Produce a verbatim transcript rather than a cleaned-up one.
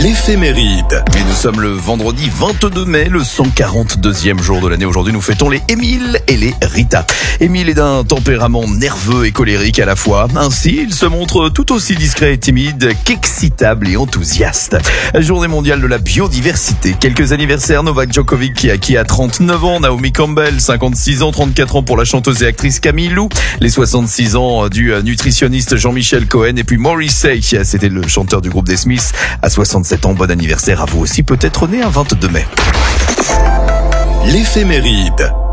L'éphéméride. Et nous sommes le vendredi vingt-deux mai, le cent quarante-deuxième jour de l'année. Aujourd'hui, nous fêtons les Émile et les Rita. Émile est d'un tempérament nerveux et colérique à la fois. Ainsi, il se montre tout aussi discret et timide qu'excitable et enthousiaste. Journée mondiale de la biodiversité. Quelques anniversaires: Novak Djokovic qui a qui a trente-neuf ans, Naomi Campbell, cinquante-six ans, trente-quatre ans pour la chanteuse et actrice Camille Lou, les soixante-six ans du nutritionniste Jean-Michel Cohen, et puis Morrissey, c'était le chanteur du groupe des Smiths, à soixante-sept ans. Bon anniversaire à vous aussi, peut-être né un vingt-deux mai. L'éphéméride.